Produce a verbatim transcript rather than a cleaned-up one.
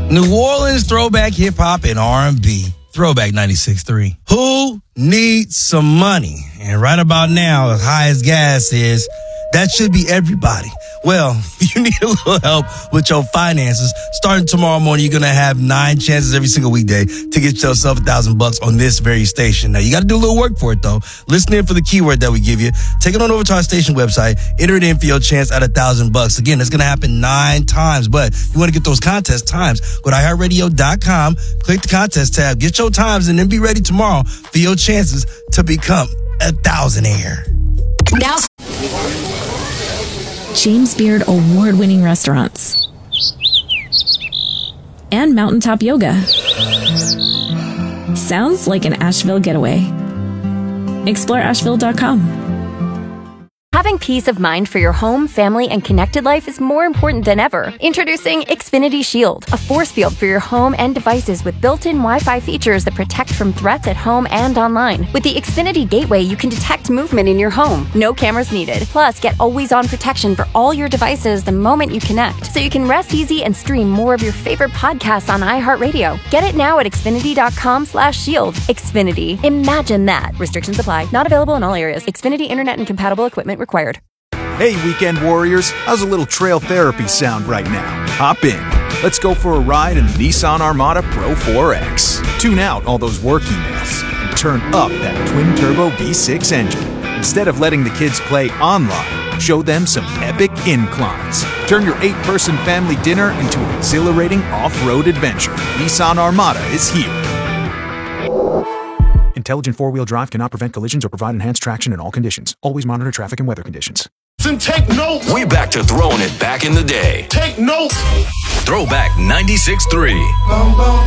New Orleans throwback hip-hop and R and B. Throwback ninety-six point three. Who needs some money? And right about now, as high as gas is, that should be everybody. Well, you need a little help with your finances. Starting tomorrow morning, you're going to have nine chances every single weekday to get yourself a thousand bucks on this very station. Now, you got to do a little work for it, though. Listen in for the keyword that we give you. Take it on over to our station website. Enter it in for your chance at a thousand bucks. Again, it's going to happen nine times, but you want to get those contest times. Go to i heart radio dot com, click the contest tab, get your times, and then be ready tomorrow for your chances to become a thousandaire. Now, James Beard award-winning restaurants and mountaintop yoga. Sounds like an Asheville getaway. explore asheville dot com. Having peace of mind for your home, family, and connected life is more important than ever. Introducing Xfinity Shield, a force field for your home and devices with built-in Wi-Fi features that protect from threats at home and online. With the Xfinity Gateway, you can detect movement in your home. No cameras needed. Plus, get always-on protection for all your devices the moment you connect, so you can rest easy and stream more of your favorite podcasts on iHeartRadio. Get it now at xfinity dot com slash shield. Xfinity. Imagine that. Restrictions apply. Not available in all areas. Xfinity Internet and compatible equipment required. Hey, weekend warriors, how's a little trail therapy sound right now? Hop in. Let's go for a ride in the Nissan Armada Pro four X. Tune out all those work emails and turn up that twin-turbo V six engine. Instead of letting the kids play online, show them some epic inclines. Turn your eight-person family dinner into an exhilarating off-road adventure. Nissan Armada is here. Intelligent four-wheel drive cannot prevent collisions or provide enhanced traction in all conditions. Always monitor traffic and weather conditions. And take notes. We're back to throwing it back in the day. Take notes. Throwback ninety-six point three. Bum, bum.